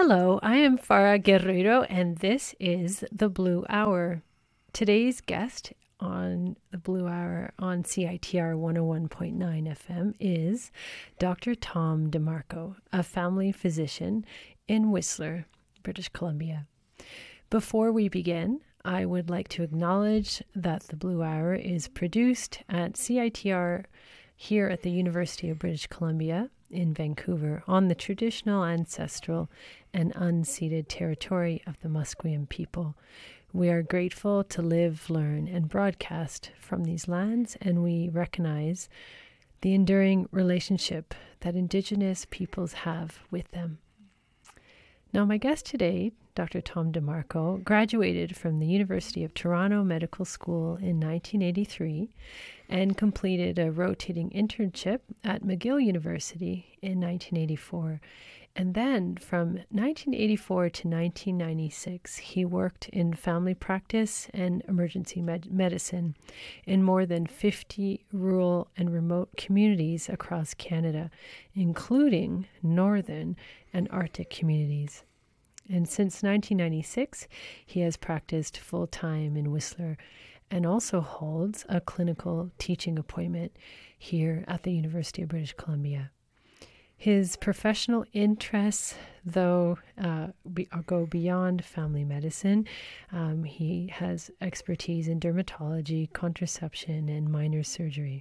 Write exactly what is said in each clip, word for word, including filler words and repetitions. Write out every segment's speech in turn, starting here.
Hello, I am Farah Guerrero, and this is The Blue Hour. Today's guest on The Blue Hour on C I T R one oh one point nine F M is Doctor Tom DeMarco, a family physician in Whistler, British Columbia. Before we begin, I would like to acknowledge that The Blue Hour is produced at C I T R here at the University of British Columbia in Vancouver on the traditional, ancestral, and unceded territory of the Musqueam people. We are grateful to live, learn, and broadcast from these lands, and we recognize the enduring relationship that Indigenous peoples have with them. Now, my guest today, Doctor Tom DeMarco, graduated from the University of Toronto Medical School in nineteen eighty-three and completed a rotating internship at McGill University in nineteen eighty-four. And then from nineteen eighty-four to nineteen ninety-six, he worked in family practice and emergency med- medicine in more than fifty rural and remote communities across Canada, including northern and Arctic communities. And since nineteen ninety-six, he has practiced full-time in Whistler and also holds a clinical teaching appointment here at the University of British Columbia. His professional interests, though, uh, be, go beyond family medicine. Um, he has expertise in dermatology, contraception, and minor surgery.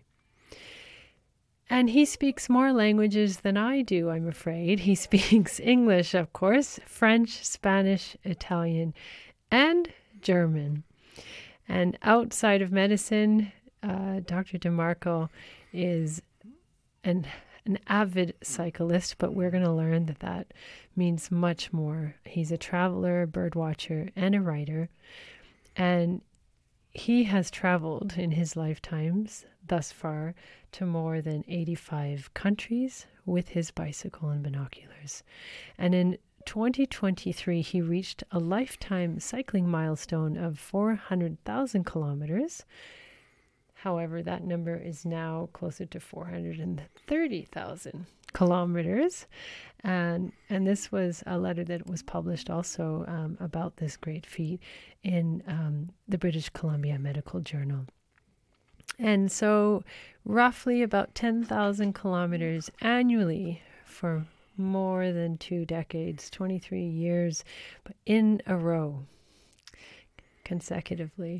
And he speaks more languages than I do, I'm afraid. He speaks English, of course, French, Spanish, Italian, and German. And outside of medicine, uh, Doctor DeMarco is an, an avid cyclist, but we're going to learn that that means much more. He's a traveler, bird watcher, and a writer. And he has traveled in his lifetimes thus far to more than eighty-five countries with his bicycle and binoculars. And in twenty twenty-three, he reached a lifetime cycling milestone of four hundred thousand kilometers. However, that number is now closer to four hundred thirty thousand kilometers. And, and this was a letter that was published also um, about this great feat in um, the British Columbia Medical Journal. And so roughly about ten thousand kilometers annually for more than two decades, twenty-three years, but in a row, consecutively.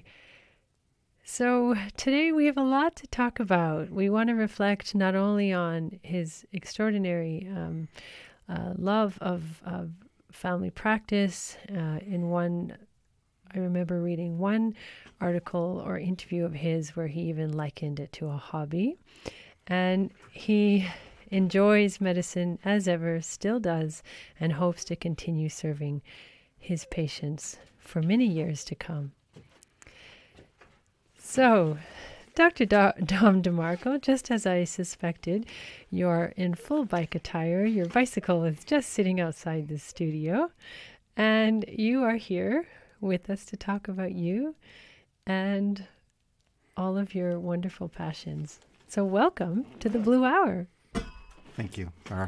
So today we have a lot to talk about. We want to reflect not only on his extraordinary um, uh, love of, of family practice. Uh, in one, I remember reading one article or interview of his where he even likened it to a hobby. And he enjoys medicine as ever, still does, and hopes to continue serving his patients for many years to come. So, Doctor Do- Tom DeMarco, just as I suspected, you're in full bike attire. Your bicycle is just sitting outside the studio, and you are here with us to talk about you and all of your wonderful passions. So welcome to the Blue Hour. Thank you, Farah.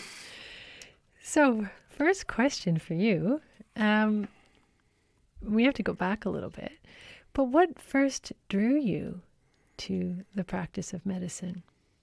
So, first question for you. Um, we have to go back a little bit. But what first drew you to the practice of medicine?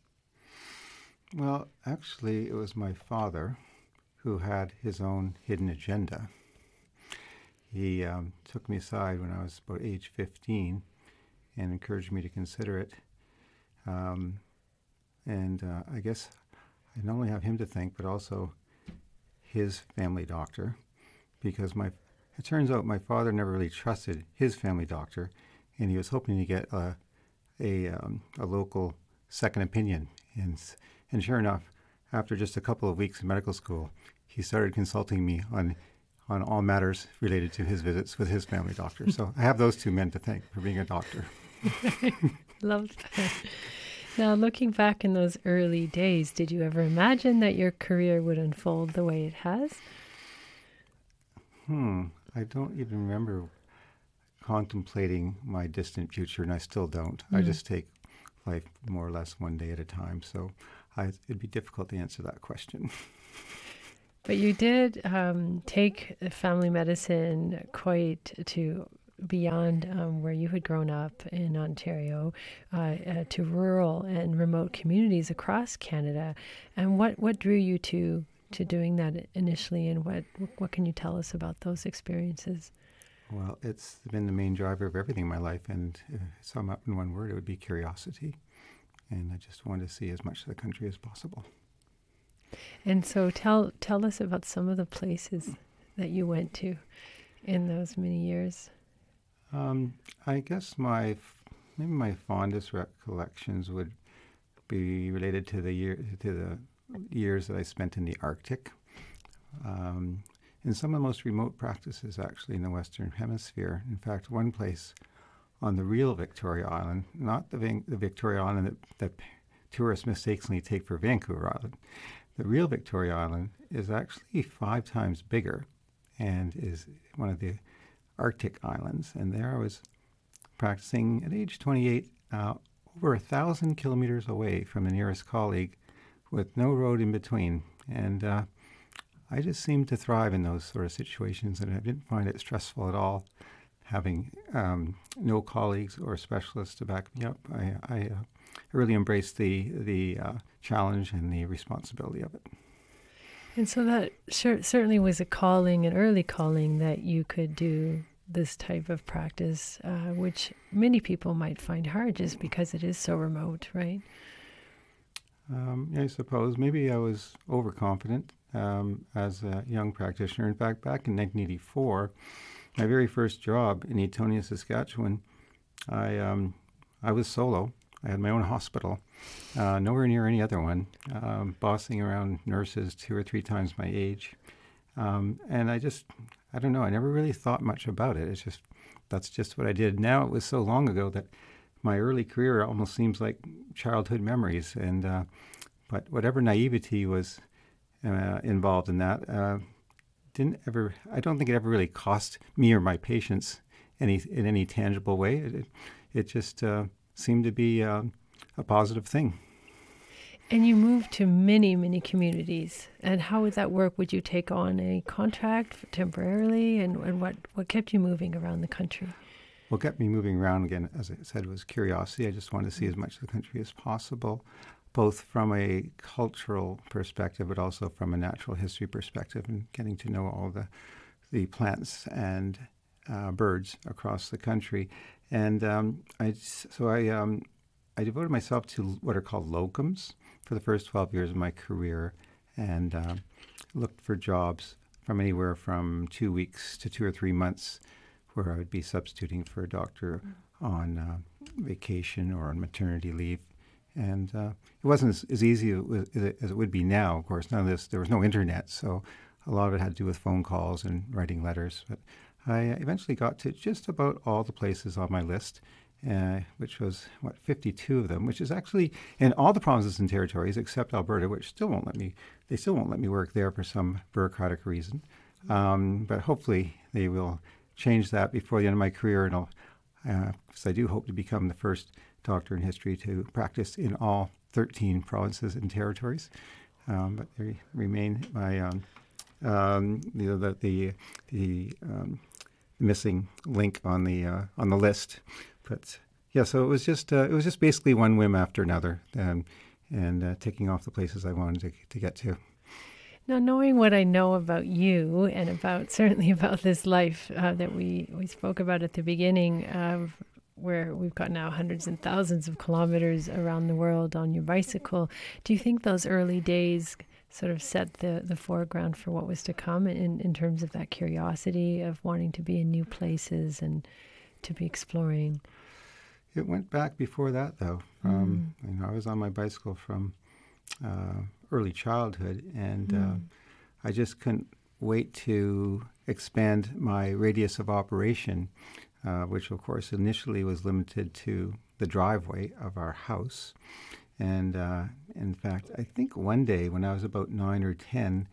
Well, actually, it was my father who had his own hidden agenda. He um, took me aside when I was about age fifteen and encouraged me to consider it. Um, and uh, I guess I not only have him to thank, but also his family doctor, because my it turns out my father never really trusted his family doctor, and he was hoping to get a a, um, a local second opinion. And and sure enough, after just a couple of weeks in medical school, he started consulting me on on all matters related to his visits with his family doctor. So I have those two men to thank for being a doctor. Love that. Now, looking back in those early days, did you ever imagine that your career would unfold the way it has? Hmm. I don't even remember contemplating my distant future, and I still don't. Mm. I just take life more or less one day at a time. So I, it'd be difficult to answer that question. But you did um, take family medicine quite to beyond um, where you had grown up in Ontario, uh, uh, to rural and remote communities across Canada. And what, what drew you to to doing that initially, and what what can you tell us about those experiences? Well, it's been the main driver of everything in my life, and uh, sum up in one word, it would be curiosity. And I just wanted to see as much of the country as possible. And so tell tell us about some of the places that you went to in those many years. Um, I guess my maybe my fondest recollections would be related to the year to the years that I spent in the Arctic, um, in some of the most remote practices actually in the Western Hemisphere. In fact, one place on the real Victoria Island, not the, Van- the Victoria Island that, that tourists mistakenly take for Vancouver Island. The real Victoria Island is actually five times bigger and is one of the Arctic islands. And there I was practicing at age twenty-eight, uh, over a thousand kilometers away from the nearest colleague with no road in between. And uh, I just seemed to thrive in those sort of situations, and I didn't find it stressful at all having um, no colleagues or specialists to back me up. I, I uh, really embraced the, the uh, challenge and the responsibility of it. And so that sure, certainly was a calling, an early calling, that you could do this type of practice, uh, which many people might find hard just because it is so remote, right? Um, I suppose maybe I was overconfident um, as a young practitioner. In fact, back in nineteen eighty-four, my very first job in Etonia, Saskatchewan, I um, I was solo. I had my own hospital, uh, nowhere near any other one, um, bossing around nurses two or three times my age. Um, and I just, I don't know, I never really thought much about it. It's just, that's just what I did. Now it was so long ago that my early career almost seems like childhood memories. And, uh, but whatever naivety was uh, involved in that, uh, didn't ever, I don't think it ever really cost me or my patients any in any tangible way. It, it just uh, seemed to be uh, a positive thing. And you moved to many, many communities. And how would that work? Would you take on a contract temporarily? And, and what, what kept you moving around the country? What kept me moving around, again, as I said, was curiosity. I just wanted to see as much of the country as possible, both from a cultural perspective, but also from a natural history perspective, and getting to know all the the plants and uh, birds across the country. And um, I so I um, I devoted myself to what are called locums for the first twelve years of my career, and um, looked for jobs from anywhere from two weeks to two or three months, where I would be substituting for a doctor on uh, vacation or on maternity leave. And uh, it wasn't as, as easy as it would be now. Of course, none of this, there was no internet, so a lot of it had to do with phone calls and writing letters. But I eventually got to just about all the places on my list, uh, which was, what, fifty-two of them, which is actually in all the provinces and territories except Alberta, which still won't let me, they still won't let me work there for some bureaucratic reason. Um, but hopefully they will change that before the end of my career, and I'll, uh, because I do hope to become the first doctor in history to practice in all thirteen provinces and territories. Um, but they remain my um, um, the the the, the um, missing link on the uh, on the list. But yeah, so it was just uh, it was just basically one whim after another, um, and uh, ticking off the places I wanted to to get to. Now, knowing what I know about you and about certainly about this life uh, that we, we spoke about at the beginning, of where we've got now hundreds and thousands of kilometers around the world on your bicycle, do you think those early days sort of set the, the foreground for what was to come in, in terms of that curiosity of wanting to be in new places and to be exploring? It went back before that, though. Um, mm. You know, I was on my bicycle from Uh, early childhood, and mm. uh, I just couldn't wait to expand my radius of operation, uh, which of course initially was limited to the driveway of our house. And uh, in fact, I think one day when I was about nine or ten,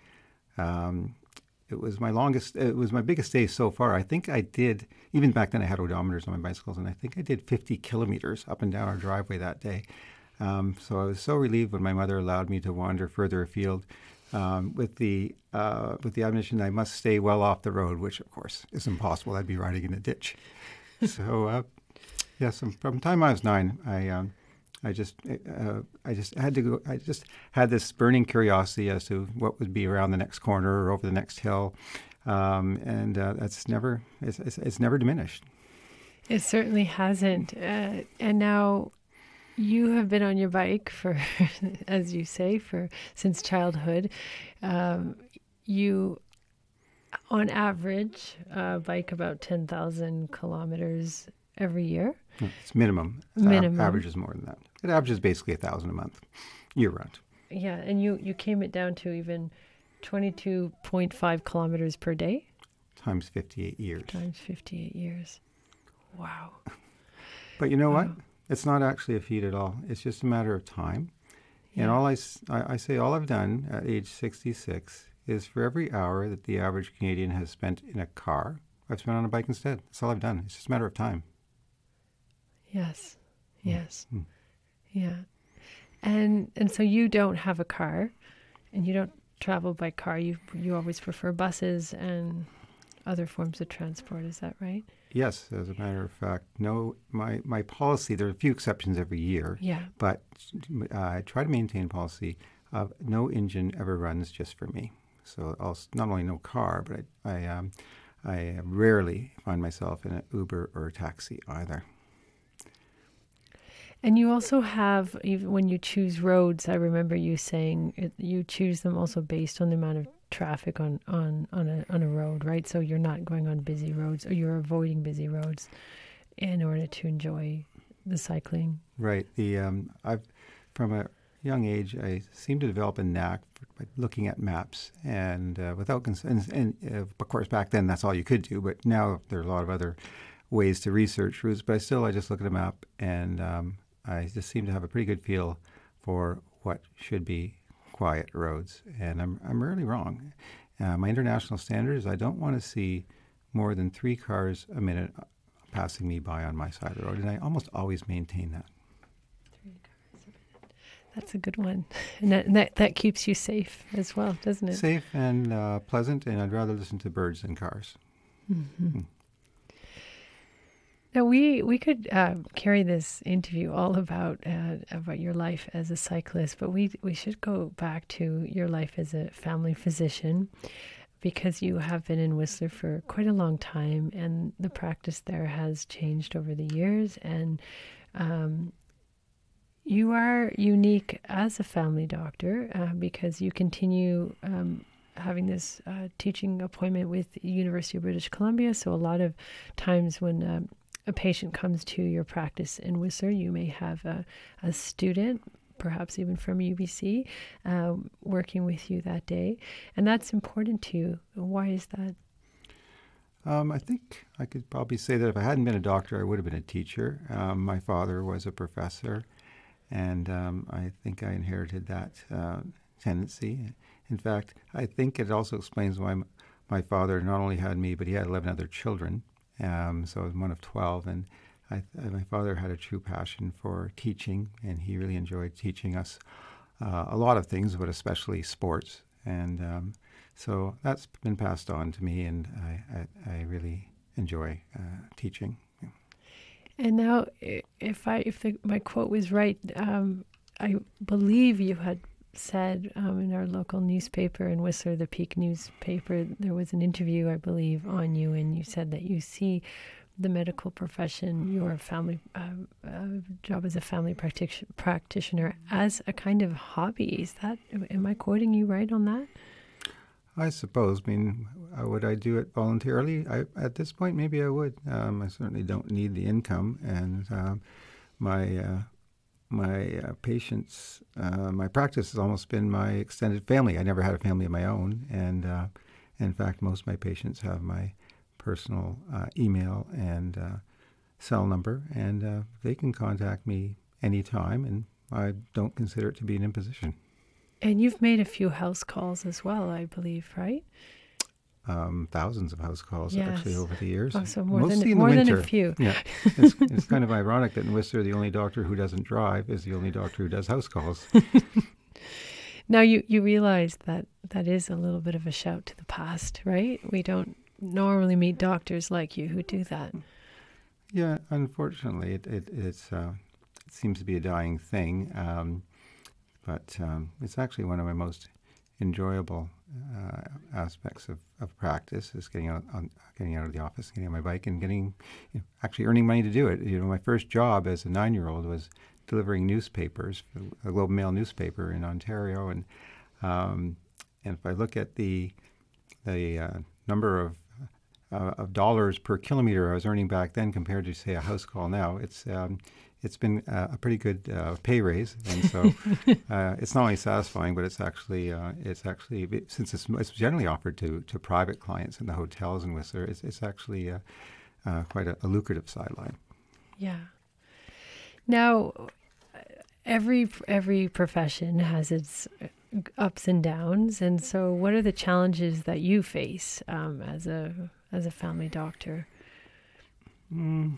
um, it was my longest, it was my biggest day so far. I think I did, even back then I had odometers on my bicycles, and I think I did fifty kilometers up and down our driveway that day. Um, so I was so relieved when my mother allowed me to wander further afield um, with the uh, with the admonition I must stay well off the road, which of course is impossible. I'd be riding in a ditch. So uh, yes, from, from the time I was nine, I um, I just uh, I just had to go. I just had this burning curiosity as to what would be around the next corner or over the next hill, um, and uh, that's never it's, it's, it's never diminished. It certainly hasn't. Uh, and now you have been on your bike for, as you say, for since childhood. Um, you, on average, uh, bike about ten thousand kilometers every year. It's minimum. Minimum. Uh, average is more than that. It averages basically a thousand a month, year round. Yeah, and you, you came it down to even twenty-two point five kilometers per day? Times fifty-eight years. Times fifty-eight years. Wow. But you know wow. what? It's not actually a feat at all. It's just a matter of time. Yeah. And all I, I, I say all I've done at age sixty-six is for every hour that the average Canadian has spent in a car, I've spent on a bike instead. That's all I've done. It's just a matter of time. Yes. Yes. Mm. Yeah. And and so you don't have a car and you don't travel by car. You you always prefer buses and other forms of transport. Is that right? Yes, as a matter of fact, no. My, my policy, there are a few exceptions every year, Yeah. but uh, I try to maintain policy of no engine ever runs just for me. So I'll s- not only no car, but I I, um, I rarely find myself in an Uber or a taxi either. And you also have, even when you choose roads, I remember you saying it, you choose them also based on the amount of traffic on, on, on, a, on a road, right? So you're not going on busy roads, or you're avoiding busy roads in order to enjoy the cycling. Right. The um, I've from a young age, I seem to develop a knack for, by looking at maps, and uh, without cons- and, and uh, of course back then that's all you could do. But now there are a lot of other ways to research routes. But I still I just look at a map, and um, I just seem to have a pretty good feel for what should be quiet roads, and I'm I'm rarely wrong. Uh, my international standard is I don't want to see more than three cars a minute passing me by on my side of the road, and I almost always maintain that. Three cars a minute. That's a good one, and that, and that that keeps you safe as well, doesn't it? Safe and uh, pleasant, and I'd rather listen to birds than cars. Mm-hmm. Mm. Now we we could uh, carry this interview all about uh, about your life as a cyclist, but we we should go back to your life as a family physician, because you have been in Whistler for quite a long time, and the practice there has changed over the years, and um, you are unique as a family doctor uh, because you continue um, having this uh, teaching appointment with the University of British Columbia. So a lot of times when um, a patient comes to your practice in Whistler, you may have a, a student, perhaps even from U B C, um, working with you that day. And that's important to you. Why is that? Um, I think I could probably say that if I hadn't been a doctor, I would have been a teacher. Um, my father was a professor, and um, I think I inherited that uh, tendency. In fact, I think it also explains why m- my father not only had me, but he had eleven other children. Um, so I was one of twelve, and I, uh, my father had a true passion for teaching, and he really enjoyed teaching us uh, a lot of things, but especially sports. And um, so that's been passed on to me, and I, I, I really enjoy uh, teaching. And now, i- if I if the, my quote was right, um, I believe you had said um, in our local newspaper in Whistler, the Peak newspaper, there was an interview, I believe, on you, and you said that you see the medical profession, your family uh, uh, job as a family practic- practitioner, as a kind of hobby. Is that, am I quoting you right on that? I suppose. I mean, uh, would I do it voluntarily? I, at this point, maybe I would. Um, I certainly don't need the income, and um, my uh, my uh, patients, uh, my practice has almost been my extended family. I never had a family of my own, and uh, in fact, most of my patients have my personal uh, email and uh, cell number, and uh, they can contact me anytime, and I don't consider it to be an imposition. And you've made a few house calls as well, I believe, right? Um, thousands of house calls actually Yes. over the years. Oh, so more Mostly than in the more than winter. a few. Yeah, it's, it's kind of ironic that in Whistler, the only doctor who doesn't drive is the only doctor who does house calls. Now you, you realize that that is a little bit of a shout to the past, right? We don't normally meet doctors like you who do that. Yeah, unfortunately, it, it it's uh, it seems to be a dying thing, um, but um, it's actually one of my most enjoyable uh, aspects of, of practice is getting out on getting out of the office, getting on my bike, and getting you know, actually earning money to do it. You know, my first job as a nine-year-old was delivering newspapers for a Globe and Mail newspaper in Ontario, and um, and if I look at the the uh, number of uh, of dollars per kilometer I was earning back then compared to say a house call now, it's um, it's been uh, a pretty good uh, pay raise, and so uh, it's not only satisfying, but it's actually uh, it's actually since it's, it's generally offered to, to private clients in the hotels and Whistler, it's it's actually uh, uh, quite a, a lucrative sideline. Yeah. Now, every every profession has its ups and downs, and so what are the challenges that you face um, as a as a family doctor? Mm.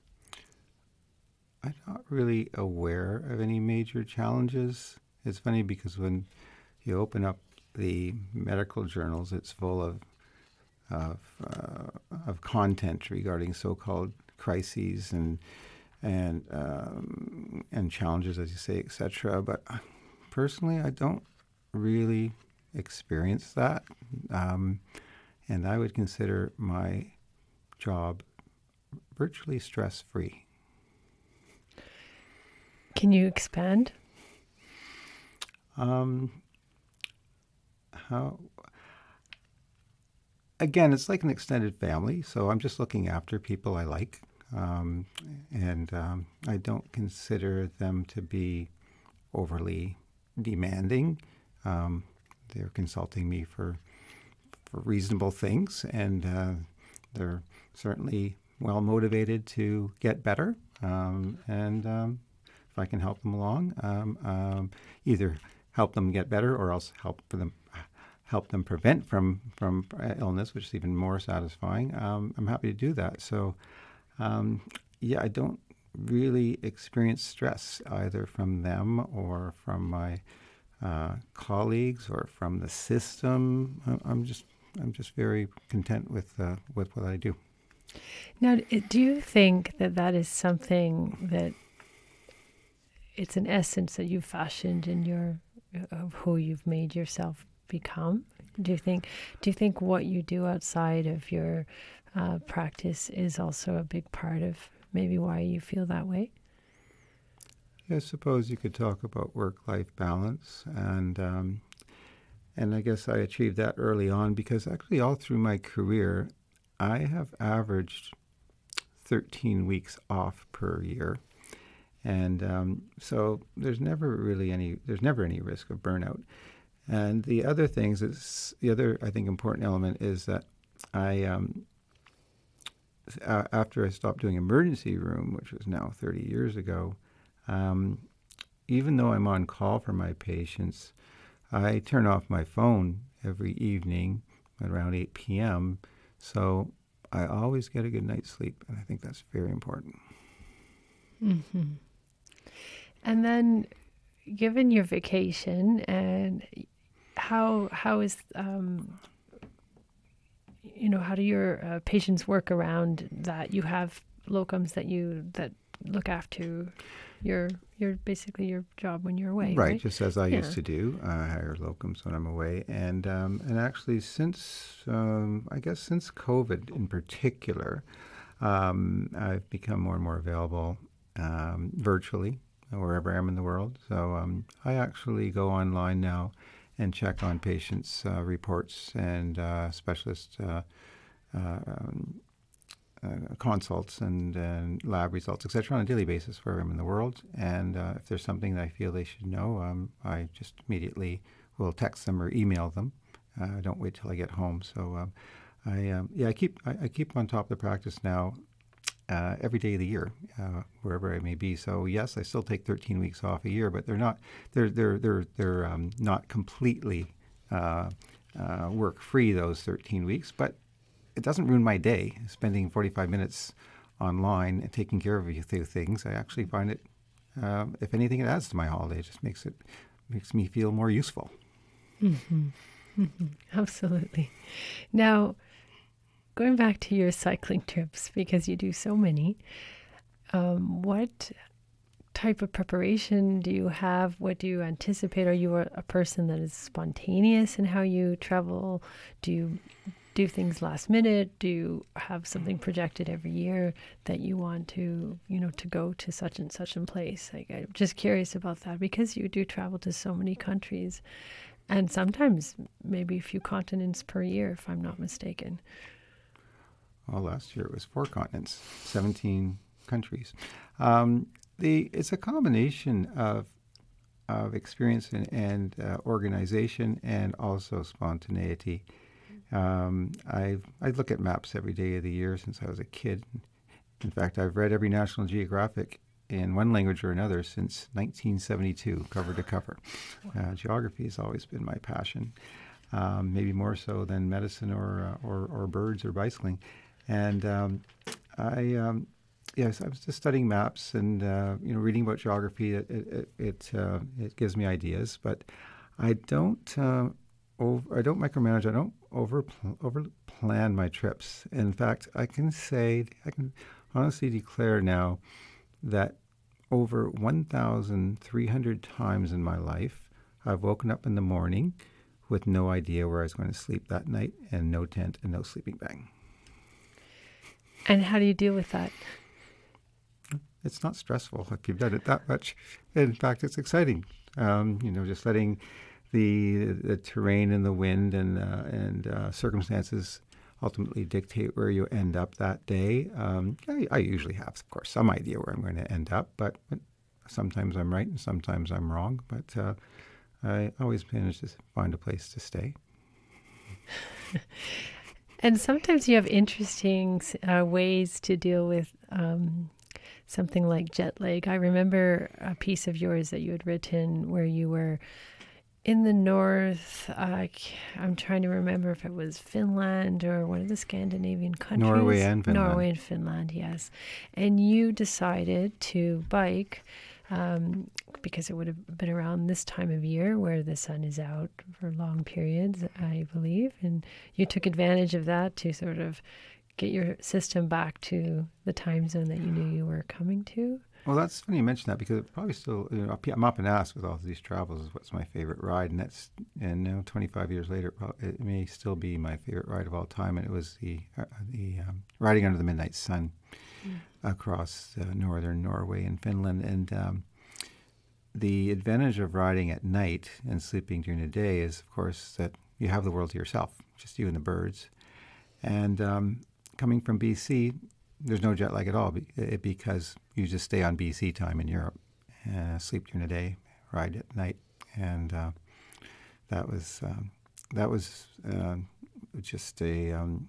I'm not really aware of any major challenges. It's funny because when you open up the medical journals, it's full of of, uh, of content regarding so-called crises and and um, and challenges, as you say, et cetera. But personally, I don't really experience that, um, and I would consider my job virtually stress-free. Can you expand? Um, how? Again, it's like an extended family, so I'm just looking after people I like, um, and um, I don't consider them to be overly demanding. Um, they're consulting me for for reasonable things, and uh, they're certainly well motivated to get better, um, and um, if I can help them along, um, um, either help them get better or else help for them, help them prevent from from illness, which is even more satisfying. Um, I'm happy to do that. So, um, yeah, I don't really experience stress either from them or from my uh, colleagues or from the system. I'm just I'm just very content with uh, with what I do. Now, do you think that that is something that it's an essence that you've fashioned in your of who you've made yourself become? Do you think do you think what you do outside of your uh, practice is also a big part of maybe why you feel that way? I suppose you could talk about work-life balance, and um, and I guess I achieved that early on because actually all through my career, I have averaged thirteen weeks off per year. And um, so there's never really any, there's never any risk of burnout. And the other things, is, the other, I think, important element is that I, um, uh, after I stopped doing emergency room, which was now thirty years ago, um, even though I'm on call for my patients, I turn off my phone every evening at around eight p.m. So I always get a good night's sleep, and I think that's very important. Mm-hmm. And then, given your vacation, and how how is um, you know how do your uh, patients work around that? You have locums that you that look after your your basically your job when you're away, right? Right, just as I yeah. used to do. Uh, I hire locums when I'm away, and um, and actually since um, I guess since COVID in particular, um, I've become more and more available um, virtually wherever I am in the world. So um, I actually go online now and check on patients' uh, reports and uh, specialist uh, uh, um, uh, consults and, and lab results, et cetera, on a daily basis wherever I'm in the world. And uh, if there's something that I feel they should know, um, I just immediately will text them or email them. Uh, I don't wait till I get home. So um, I um, yeah I keep I, I keep on top of the practice now. Uh, every day of the year, uh, wherever I may be. So yes, I still take thirteen weeks off a year, but they're not they're they're they're they're um, not completely uh, uh, work free those thirteen weeks. But it doesn't ruin my day. Spending forty-five minutes online and taking care of a few things, I actually find it, uh, if anything, it adds to my holiday. It just makes it makes me feel more useful. Mm-hmm. Mm-hmm. Absolutely. Now, going back to your cycling trips, because you do so many, um, what type of preparation do you have? What do you anticipate? Are you a, a person that is spontaneous in how you travel? Do you do things last minute? Do you have something projected every year that you want to, you know, to go to such and such a place? Like, I'm just curious about that because you do travel to so many countries and sometimes maybe a few continents per year, if I'm not mistaken. Well, last year it was four continents, seventeen countries. Um, the it's a combination of of experience and, and uh, organization, and also spontaneity. Um, I I look at maps every day of the year since I was a kid. In fact, I've read every National Geographic in one language or another since nineteen seventy-two, cover to cover. Uh, geography has always been my passion, um, maybe more so than medicine or uh, or, or birds or bicycling. And um, I, um, yes, I was just studying maps and uh, you know reading about geography. It it it, uh, it gives me ideas, but I don't uh, over, I don't micromanage. I don't over over plan my trips. In fact, I can say I can honestly declare now that over one thousand three hundred times in my life, I've woken up in the morning with no idea where I was going to sleep that night, and no tent and no sleeping bag. And how do you deal with that? It's not stressful if you've done it that much. In fact, it's exciting. Um, you know, just letting the the terrain and the wind and uh, and uh, circumstances ultimately dictate where you end up that day. Um, I, I usually have, of course, some idea where I'm going to end up, but, but sometimes I'm right and sometimes I'm wrong. But uh, I always manage to find a place to stay. And sometimes you have interesting uh, ways to deal with um, something like jet lag. I remember a piece of yours that you had written where you were in the north. Uh, I'm trying to remember if it was Finland or one of the Scandinavian countries. Norway and Finland. Norway and Finland, yes. And you decided to bike um, because it would have been around this time of year where the sun is out for long periods, I believe. And you took advantage of that to sort of get your system back to the time zone that you knew you were coming to. Well, that's funny you mention that because it probably still, you know, I'm often asked with all of these travels is what's my favorite ride, and that's, and now twenty-five years later, it, probably, it may still be my favorite ride of all time, and it was the uh, the um, riding under the midnight sun mm. across uh, northern Norway and Finland, and um, the advantage of riding at night and sleeping during the day is, of course, that you have the world to yourself, just you and the birds, and um, coming from B C. There's no jet lag at all because you just stay on B C time in Europe, uh, sleep during the day, ride at night, and uh, that was um, that was uh, just a um,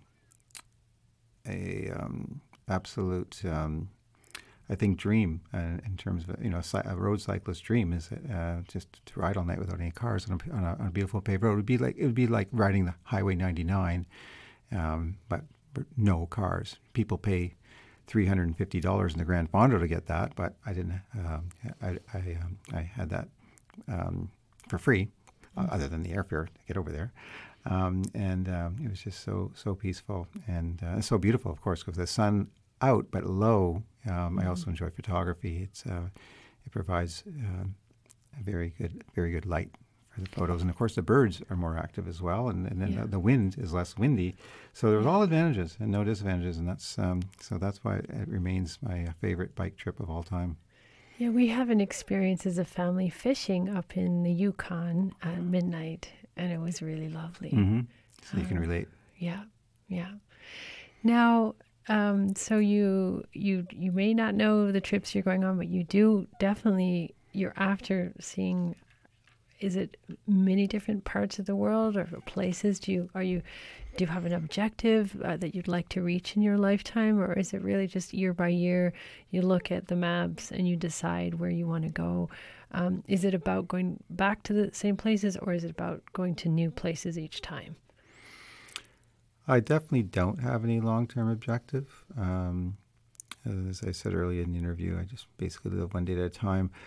a um, absolute um, I think dream uh, in terms of you know a road cyclist dream is uh, just to ride all night without any cars on a, on a, on a beautiful paved road. It would be like it would be like riding the Highway ninety-nine, um, but no cars. People pay three hundred fifty dollars in the Grand Fondo to get that, but I didn't. Um, I I, um, I had that um, for free, uh, other than the airfare to get over there, um, and um, it was just so so peaceful and uh, so beautiful. Of course, with the sun out but low. Um, mm-hmm. I also enjoy photography. It's uh, it provides uh, a very good very good light for the photos, and of course the birds are more active as well, and, and then yeah. the, the wind is less windy, so there's all advantages and no disadvantages, and that's um, so that's why it remains my favorite bike trip of all time. Yeah, we have an experience as a family fishing up in the Yukon at midnight, and it was really lovely. Mm-hmm. So you can relate. Uh, yeah, yeah. Now, um, so you you you may not know the trips you're going on, but you do definitely. You're after seeing. Is it many different parts of the world or places? Do you are you do you have an objective uh, that you'd like to reach in your lifetime, or is it really just year by year you look at the maps and you decide where you want to go? Um, is it about going back to the same places, or is it about going to new places each time? I definitely don't have any long-term objective. Um, as I said earlier in the interview, I just basically live one day at a time.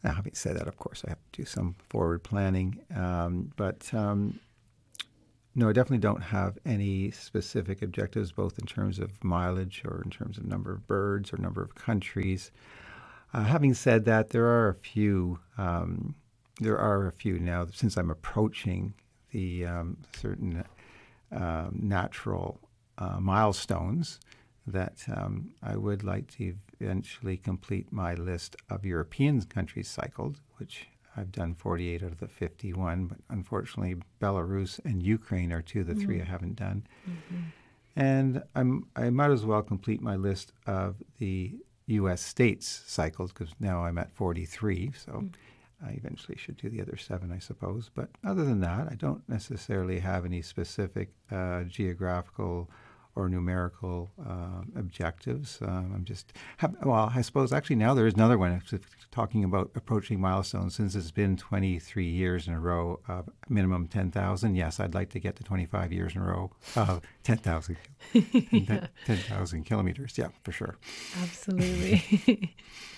Now, having said that, of course, I have to do some forward planning. Um, but um, no, I definitely don't have any specific objectives, both in terms of mileage or in terms of number of birds or number of countries. Uh, having said that, there are a few. Um, there are a few now since I'm approaching the um, certain um, natural uh, milestones that um, I would like to eventually complete my list of European countries cycled, which I've done forty-eight out of the fifty-one, but unfortunately Belarus and Ukraine are two of the mm-hmm. three I haven't done. Mm-hmm. And I'm, I might as well complete my list of the U S states cycled, because now I'm at forty-three, so mm-hmm. I eventually should do the other seven, I suppose. But other than that, I don't necessarily have any specific uh, geographical or numerical uh, objectives. Um, I'm just, have, well, I suppose actually now there is another one talking about approaching milestones. Since it's been twenty-three years in a row of minimum ten thousand, yes, I'd like to get to twenty-five years in a row of ten thousand yeah. ten thousand kilometers. Yeah, for sure. Absolutely.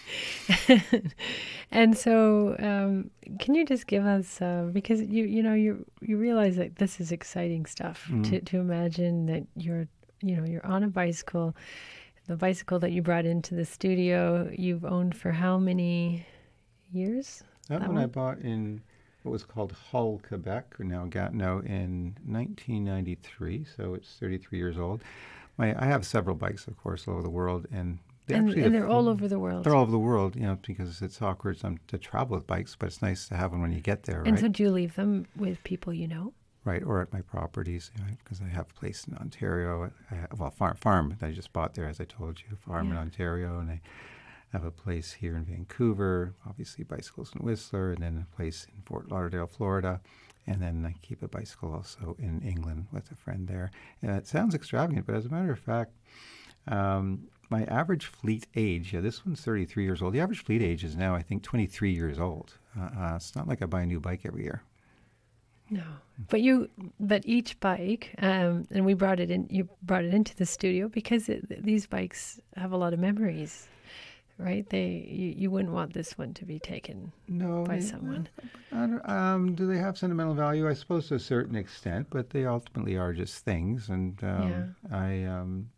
And so, um, can you just give us, uh, because you you know you you realize that this is exciting stuff mm. to to imagine that you're you know you're on a bicycle, the bicycle that you brought into the studio you've owned for how many years? That, that one, one I bought in what was called Hull, Quebec, or now Gatineau, in nineteen ninety-three. So it's thirty-three years old. My I have several bikes, of course, all over the world, and They and, actually, and the, they're all over the world. They're all over the world, you know, because it's awkward some, to travel with bikes, but it's nice to have one when you get there, and right? so do you leave them with people you know? Right, or at my properties, you know, because I have a place in Ontario, I have, well, farm, farm that I just bought there, as I told you, farm yeah. in Ontario, and I have a place here in Vancouver, obviously bicycles in Whistler, and then a place in Fort Lauderdale, Florida, and then I keep a bicycle also in England with a friend there. And it sounds extravagant, but as a matter of fact, um, my average fleet age, yeah, this one's thirty-three years old. The average fleet age is now, I think, twenty-three years old. Uh, uh, it's not like I buy a new bike every year. No, but you, but each bike, um, and we brought it in. You brought it into the studio because it, these bikes have a lot of memories, right? They, you, you wouldn't want this one to be taken no, by they, someone. Uh, um, do they have sentimental value? I suppose to a certain extent, but they ultimately are just things. And um, yeah. I. Um,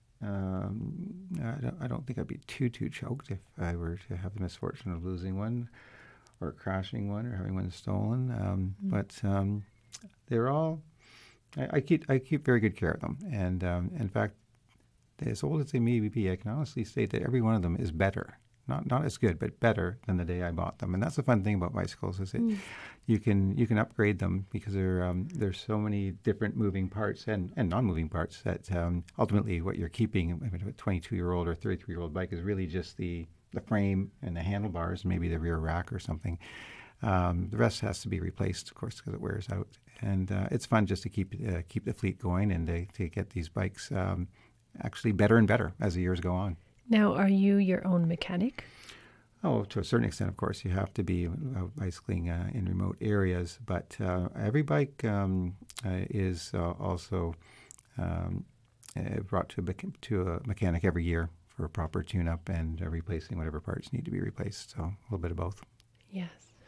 Um, I don't, I don't think I'd be too, too choked if I were to have the misfortune of losing one or crashing one or having one stolen. Um, mm. But um, they're all, I, I keep I keep very good care of them. And um, in fact, as old as they may be, I can honestly state that every one of them is better. Not not as good, but better than the day I bought them. And that's the fun thing about bicycles is that mm. you can you can upgrade them because there um, there's so many different moving parts and, and non-moving parts that um, ultimately what you're keeping, I mean, a twenty-two-year-old or thirty-three-year-old bike is really just the, the frame and the handlebars, maybe the rear rack or something. Um, the rest has to be replaced, of course, because it wears out. And uh, it's fun just to keep uh, keep the fleet going and to, to get these bikes um, actually better and better as the years go on. Now, are you your own mechanic? Oh, to a certain extent, of course. You have to be uh, bicycling uh, in remote areas. But uh, every bike um, uh, is uh, also um, uh, brought to a, to a mechanic every year for a proper tune-up and uh, replacing whatever parts need to be replaced. So a little bit of both. Yes.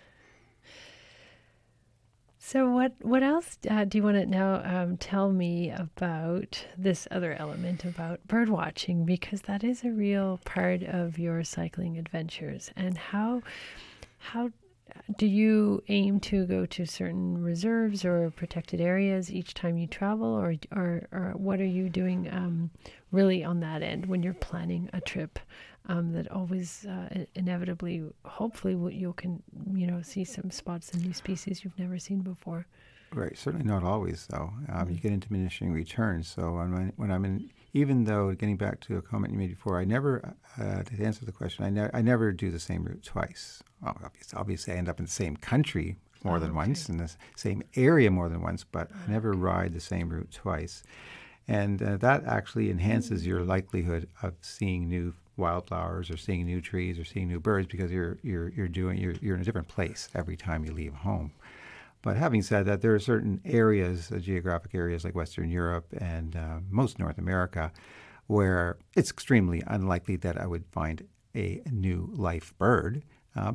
So what what else uh, do you want to now um, tell me about this other element about bird watching, because that is a real part of your cycling adventures, and how how do you aim to go to certain reserves or protected areas each time you travel, or or, or what are you doing um, really on that end when you're planning a trip? Um, that always uh, inevitably, hopefully, you can, you know, see some spots and new species you've never seen before. Right. Certainly not always, though. Um, mm-hmm. You get into diminishing returns. So when, when I'm in, even though, getting back to a comment you made before, I never, uh, to answer the question, I, ne- I never do the same route twice. Well, obviously, obviously, I end up in the same country more oh, than okay. once, in the same area more than once, but oh, I never okay. ride the same route twice. And uh, that actually enhances mm-hmm. your likelihood of seeing new wildflowers or seeing new trees or seeing new birds, because you're you're you're doing you're you're in a different place every time you leave home. But having said that, there are certain areas, uh, geographic areas like Western Europe and uh, most North America, where it's extremely unlikely that I would find a new life bird. Uh, but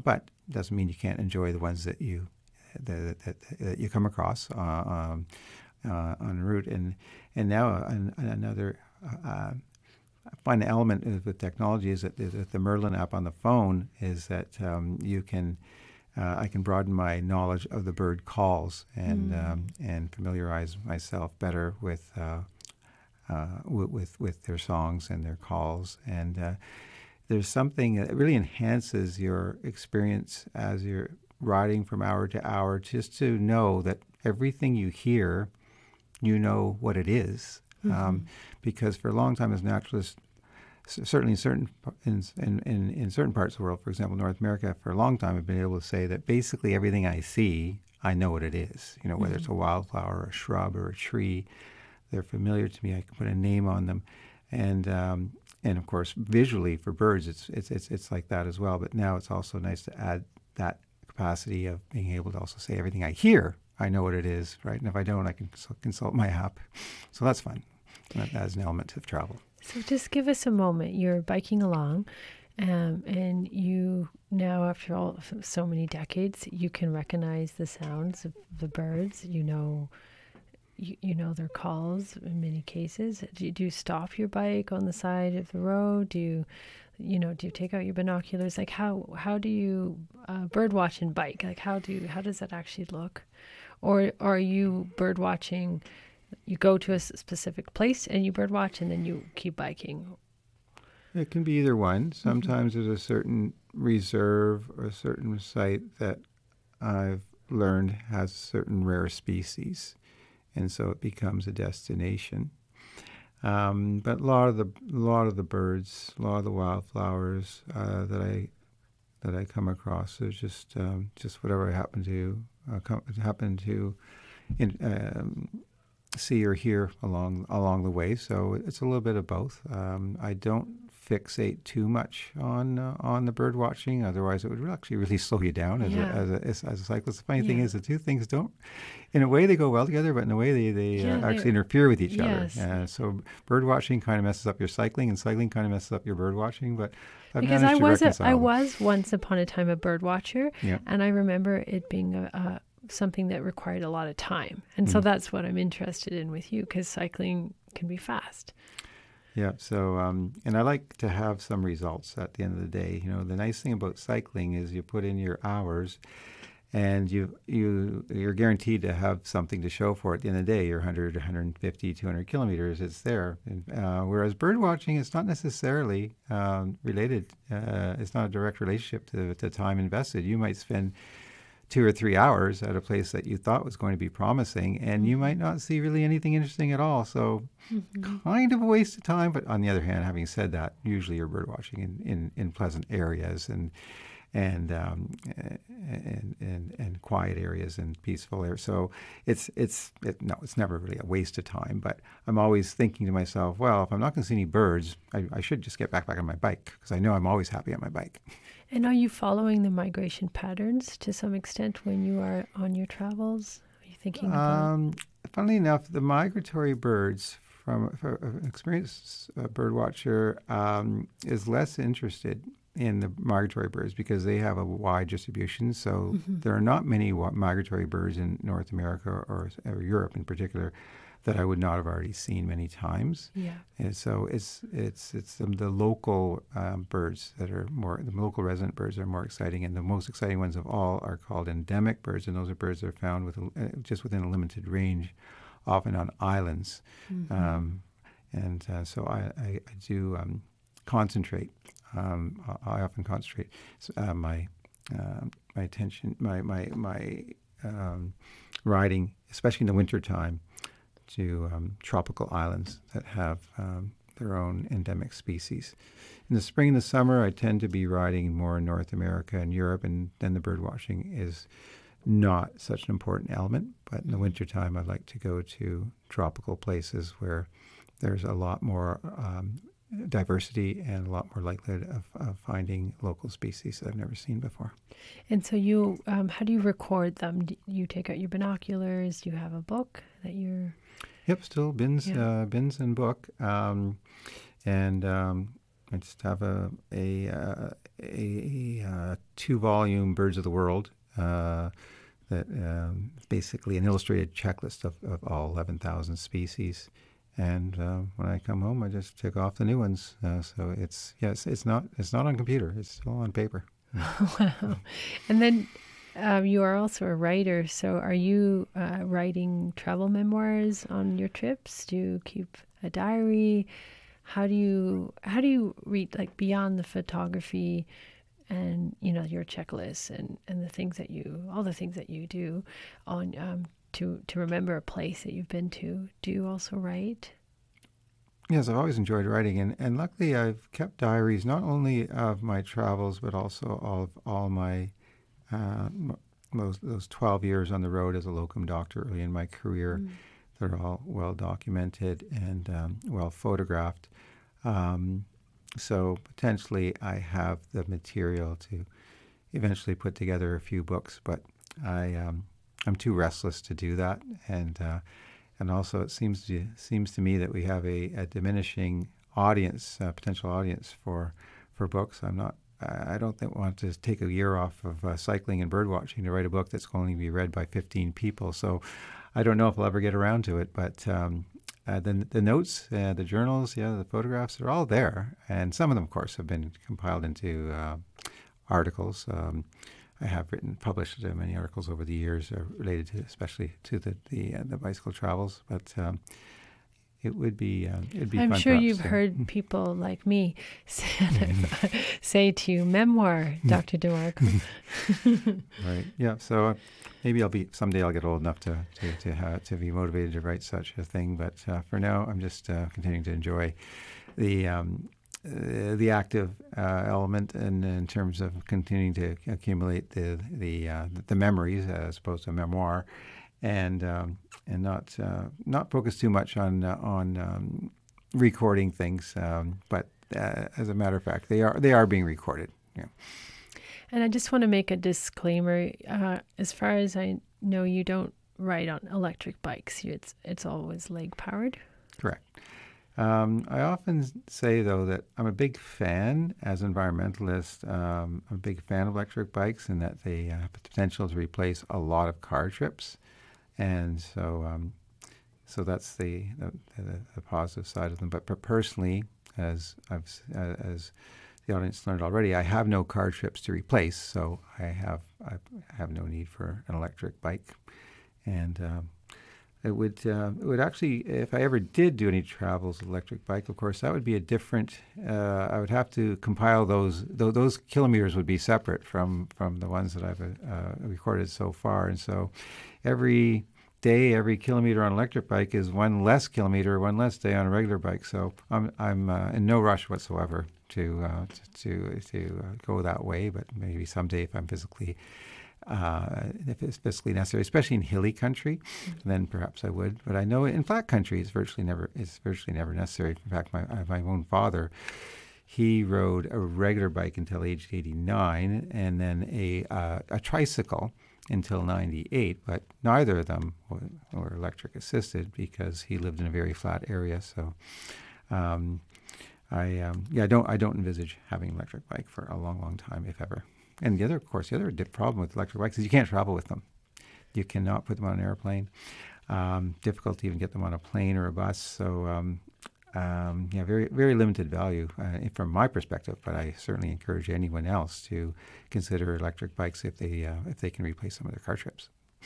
doesn't mean you can't enjoy the ones that you that, that, that you come across uh, um, uh, en route. And and now an, another uh, fun element with technology is that, is that the Merlin app on the phone is that um, you can uh, I can broaden my knowledge of the bird calls and mm. um, and familiarize myself better with uh, uh, w- with with their songs and their calls. And uh, there's something that really enhances your experience as you're riding from hour to hour, just to know that everything you hear, you know what it is. Mm-hmm. Um, because for a long time as naturalists, certainly in certain in, in, in certain parts of the world, for example, North America, for a long time I've been able to say that basically everything I see, I know what it is. You know, whether mm-hmm. it's a wildflower, or a shrub, or a tree, they're familiar to me. I can put a name on them, and um, and of course visually for birds, it's it's it's it's like that as well. But now it's also nice to add that capacity of being able to also say everything I hear, I know what it is, right? And if I don't, I can consult my app. So that's fun. That adds an element of travel. So just give us a moment. You're biking along, um, and you now, after all so many decades, you can recognize the sounds of the birds. You know, you, you know their calls in many cases. Do you, do you stop your bike on the side of the road? Do you, you know, do you take out your binoculars? Like how how do you uh, bird watch and bike? Like how do how does that actually look? Or, or are you bird watching? You go to a specific place and you bird watch, and then you keep biking. It can be either one. Sometimes mm-hmm. there's a certain reserve or a certain site that I've learned has certain rare species, and so it becomes a destination. Um, but a lot of the a lot of the birds, a lot of the wildflowers uh, that I that I come across are just um, just whatever I happen to uh, come, happen to. In, um, see or hear along along the way, so it's a little bit of both. Um, I don't fixate too much on uh, on the bird watching, otherwise it would actually really slow you down as, yeah. a, as, a, as, as a cyclist. The funny yeah. thing is the two things don't, in a way they go well together, but in a way they, they yeah, uh, actually interfere with each yes. other. Uh, so bird watching kind of messes up your cycling, and cycling kind of messes up your bird watching, but I've because managed I to was reconcile a, I them. was once upon a time a bird watcher, yeah. and I remember it being a, a something that required a lot of time. And mm. so that's what I'm interested in with you, because cycling can be fast. Yeah. So, um, and I like to have some results at the end of the day. You know, the nice thing about cycling is you put in your hours and you, you, you're guaranteed to have something to show for it at the end of the day. Your one hundred, one hundred fifty, two hundred kilometers, it's there. And, uh, whereas bird watching, it's not necessarily um, related. Uh, it's not a direct relationship to the time invested. You might spend two or three hours at a place that you thought was going to be promising, and mm-hmm. you might not see really anything interesting at all. So mm-hmm. kind of a waste of time. But on the other hand, having said that, usually you're bird watching in, in, in pleasant areas and and, um, and and and quiet areas and peaceful areas. So it's it's it, no, it's never really a waste of time. But I'm always thinking to myself, well, if I'm not going to see any birds, I, I should just get back back on my bike, because I know I'm always happy on my bike. And are you following the migration patterns to some extent when you are on your travels? Are you thinking about? Um, funnily enough, the migratory birds, from, from an experienced uh, bird watcher, um, is less interested in the migratory birds because they have a wide distribution. So mm-hmm. there are not many wa- migratory birds in North America or, or Europe in particular that I would not have already seen many times. Yeah. And so it's it's it's the, the local um, birds that are more, the local resident birds are more exciting, and the most exciting ones of all are called endemic birds, and those are birds that are found with uh, just within a limited range, often on islands. Mm-hmm. Um, and uh, so I, I, I do um, concentrate. Um, I, I often concentrate uh, my uh, my attention, my my my um, riding, especially in the wintertime, to um, tropical islands that have um, their own endemic species. In the spring and the summer, I tend to be riding more in North America and Europe, and then the bird watching is not such an important element. But in the wintertime, I like to go to tropical places where there's a lot more um, diversity and a lot more likelihood of, of finding local species that I've never seen before. And so you, um, how do you record them? Do you take out your binoculars? Do you have a book that you're... Yep, still bins, yeah. uh, bins and book. Um, and um, I just have a a uh, a, a two-volume Birds of the World uh, that um, basically an illustrated checklist of, of all eleven thousand species. And uh, when I come home, I just tick off the new ones. Uh, so it's yes, it's not it's not on computer. It's still on paper. Wow. And then um, you are also a writer. So are you uh, writing travel memoirs on your trips? Do you keep a diary? How do you how do you read, like, beyond the photography and, you know, your checklists and, and the things that you all the things that you do on um, to to remember a place that you've been to? Do you also write? Yes, I've always enjoyed writing, and, and luckily I've kept diaries not only of my travels but also of all my uh, m- those those twelve years on the road as a locum doctor early in my career. Mm. They're all well documented and um, well photographed. Um, so potentially I have the material to eventually put together a few books, but I um, I'm too restless to do that, and uh, and also it seems to seems to me that we have a, a diminishing audience, uh, potential audience for for books. I'm not. I don't think want to take a year off of uh, cycling and bird watching to write a book that's going to be read by fifteen people. So I don't know if I'll ever get around to it, but um, uh, the the notes, uh, the journals, yeah, the photographs, they're all there, and some of them, of course, have been compiled into uh, articles. Um, I have written, published uh, many articles over the years uh, related to, especially to the the, uh, the bicycle travels. But um, it would be uh, it'd be I'm fun. sure perhaps, you've to- heard people like me say, say to you, memoir, Doctor DeMarco. Right. Yeah. So uh, maybe I'll be someday. I'll get old enough to to to, have, to be motivated to write such a thing. But uh, for now, I'm just uh, continuing to enjoy the um, uh, the active uh, element, and in terms of continuing to accumulate the the uh, the memories as opposed to a memoir, and um, and not uh, not focus too much on uh, on um, recording things. Um, but uh, as a matter of fact, they are they are being recorded. Yeah. And I just want to make a disclaimer. Uh, as far as I know, you don't ride on electric bikes. It's it's always leg powered. Correct. Um, I often say, though, that I'm a big fan, as an environmentalist, um, I'm a big fan of electric bikes, and that they have the potential to replace a lot of car trips. And so um, so that's the, the, the, the positive side of them. But, but personally, as I've s- uh, as the audience learned already, I have no car trips to replace, so I have I have no need for an electric bike. And um, it would uh, it would actually, if I ever did do any travels with electric bike, of course, that would be a different. Uh, I would have to compile those. Th- those kilometers would be separate from from the ones that I've uh, recorded so far, and so every day, every kilometer on an electric bike is one less kilometer, one less day on a regular bike. So I'm I'm uh, in no rush whatsoever to uh, to to, to uh, go that way. But maybe someday, if I'm physically uh, if it's physically necessary, especially in hilly country, then perhaps I would. But I know in flat country, it's virtually never it's virtually never necessary. In fact, my uh, my own father, he rode a regular bike until age eighty-nine, and then a uh, a tricycle until ninety-eight. But neither of them were, were electric assisted because he lived in a very flat area. So. Um, I um, yeah I don't I don't envisage having an electric bike for a long long time, if ever. And the other, of course, the other di- problem with electric bikes is you can't travel with them. You cannot put them on an airplane. Um, difficult to even get them on a plane or a bus. So um, um, yeah, very very limited value uh, from my perspective. But I certainly encourage anyone else to consider electric bikes if they uh, if they can replace some of their car trips.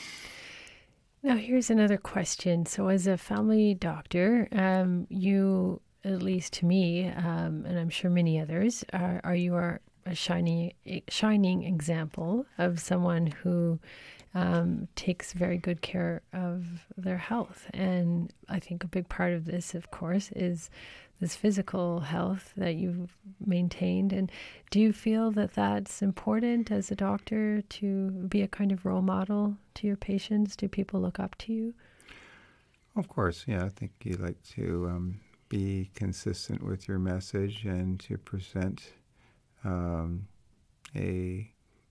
Now, here's another question. So, as a family doctor, um, you, at least to me, um, and I'm sure many others, are, are you are a shining, a shining example of someone who um, takes very good care of their health. And I think a big part of this, of course, is this physical health that you've maintained. And do you feel that that's important as a doctor, to be a kind of role model to your patients? Do people look up to you? Of course, yeah. I think you like to um, be consistent with your message and to present um, a,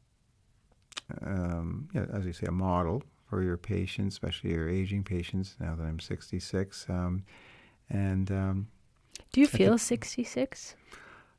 um, yeah, as you say, a model for your patients, especially your aging patients. Now that I'm sixty-six, um, and um, Do you I feel think- sixty-six?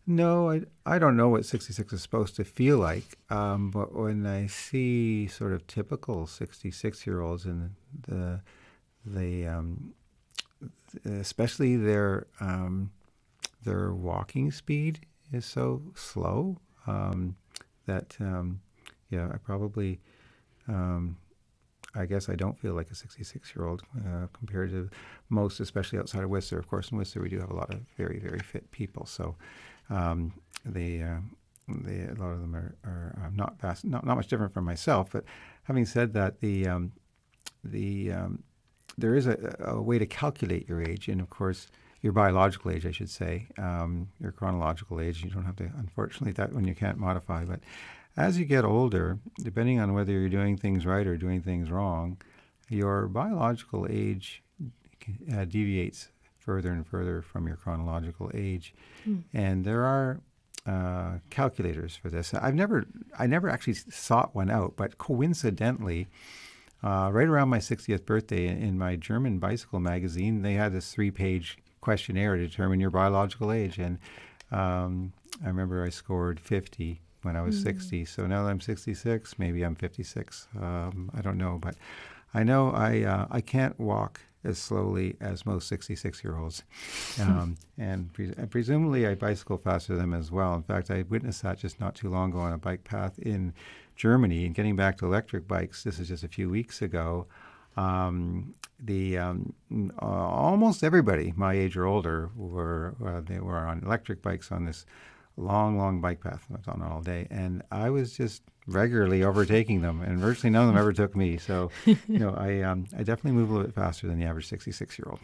No, I, I don't know what sixty-six is supposed to feel like, um, but when I see sort of typical sixty-six-year-olds and the the um, especially their um, their walking speed is so slow um, that um, yeah, I probably um, I guess I don't feel like a sixty-six-year-old uh, compared to most, especially outside of Whistler. Of course, in Whistler we do have a lot of very, very fit people. So um, they, uh, they, a lot of them are, are uh, not vast, not not much different from myself. But having said that, the um, the um, there is a, a way to calculate your age, and of course your biological age, I should say, um, your chronological age. You don't have to, unfortunately, that one you can't modify, but as you get older, depending on whether you're doing things right or doing things wrong, your biological age uh, deviates further and further from your chronological age. Mm. And there are uh, calculators for this. I've never, I never actually sought one out, but coincidentally, uh, right around my sixtieth birthday in my German bicycle magazine, they had this three-page questionnaire to determine your biological age. And um, I remember I scored fifty when I was mm. sixty. So now that I'm sixty-six, maybe I'm fifty-six. Um, I don't know, but I know I uh, I can't walk as slowly as most sixty-six-year-olds. Um, and pre- presumably I bicycle faster than them as well. In fact, I witnessed that just not too long ago on a bike path in Germany. And getting back to electric bikes, this is just a few weeks ago, um, the um, uh, almost everybody my age or older were uh, they were on electric bikes on this long, long bike path. I was on all day, and I was just regularly overtaking them, and virtually none of them ever took me. So, you know, I um, I definitely move a little bit faster than the average sixty-six-year-old.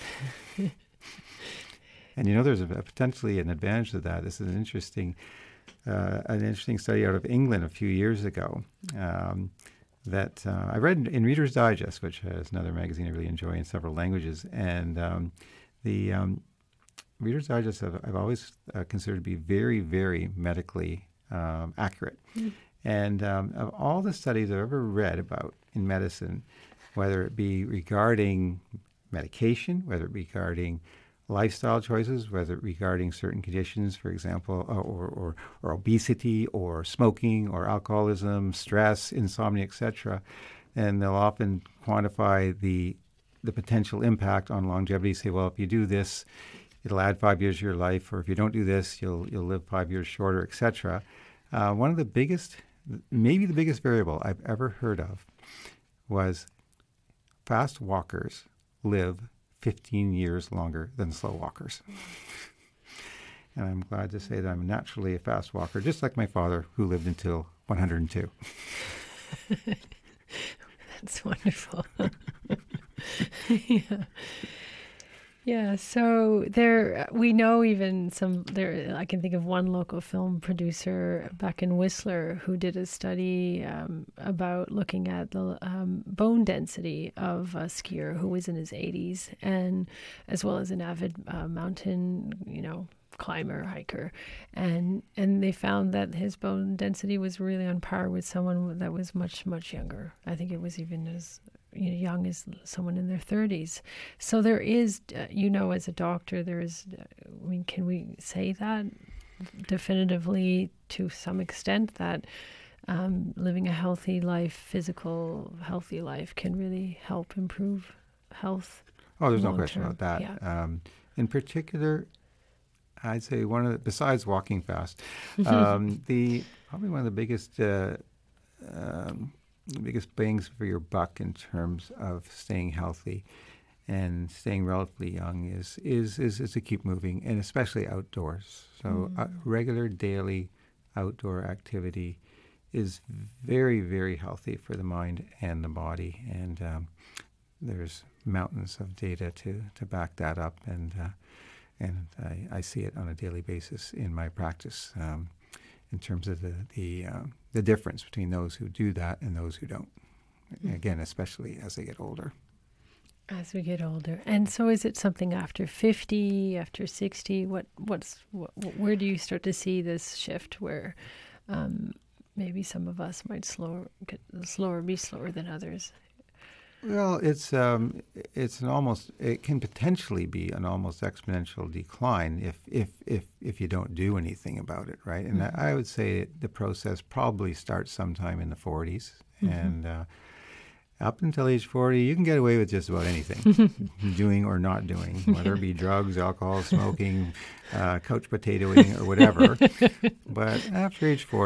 And you know, there's a, a potentially an advantage to that. This is an interesting, uh, an interesting study out of England a few years ago. Um, that uh, I read in, in Reader's Digest, which is another magazine I really enjoy in several languages, and um, the um, Reader's Digest I've, I've always uh, considered to be very, very medically um, accurate. Mm. And um, of all the studies I've ever read about in medicine, whether it be regarding medication, whether it be regarding lifestyle choices, whether it regarding certain conditions, for example, or, or, or obesity, or smoking, or alcoholism, stress, insomnia, et cetera, and they'll often quantify the the potential impact on longevity. Say, well, if you do this, it'll add five years to your life, or if you don't do this, you'll you'll live five years shorter, et cetera. Uh, one of the biggest, maybe the biggest variable I've ever heard of was fast walkers live fifteen years longer than slow walkers. And I'm glad to say that I'm naturally a fast walker, just like my father, who lived until one hundred two. That's wonderful. Yeah. Yeah, so there we know even some there. I can think of one local film producer back in Whistler who did a study um, about looking at the um, bone density of a skier who was in his eighties, and as well as an avid uh, mountain, you know, climber, hiker, and and they found that his bone density was really on par with someone that was much much younger. I think it was even as you know, young as someone in their thirties. So there is, uh, you know, as a doctor, there is, uh, I mean, can we say that definitively to some extent that um, living a healthy life, physical, healthy life can really help improve health? Oh, there's no long question term? about that. Yeah. Um, in particular, I'd say one of the, besides walking fast, um, the probably one of the biggest uh, um, the biggest bangs for your buck in terms of staying healthy and staying relatively young is is is, is to keep moving, and especially outdoors. So mm. uh, regular daily outdoor activity is very, very healthy for the mind and the body, and um, there's mountains of data to, to back that up, and uh, and I, I see it on a daily basis in my practice. Um, in terms of the the, um, the difference between those who do that and those who don't. Mm-hmm. Again, especially as they get older. As we get older. And so is it something after fifty, after sixty? What what's what, where do you start to see this shift where um, maybe some of us might slower, get slower, be slower than others? Well, it's um, it's an almost it can potentially be an almost exponential decline if if if if you don't do anything about it, right? And Mm-hmm. I, I would say the process probably starts sometime in the forties, Mm-hmm. and uh, up until age forty, you can get away with just about anything, doing or not doing, whether it be drugs, alcohol, smoking, uh, couch potatoing, or whatever. But after age forty,